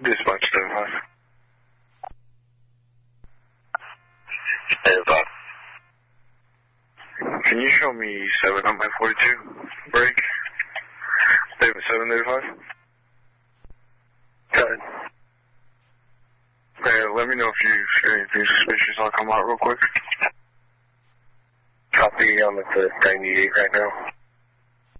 Dispatch 75. 75. Can you show me 7 on my 42? Break. David 785. Go ahead. Hey, let me know if you see anything suspicious. I'll come out real quick. Copy, I'm at the 98 right now.